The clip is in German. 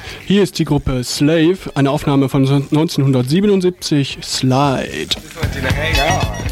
Hier ist die Gruppe Slave, eine Aufnahme von 1977, Slide. Just want you to hang on.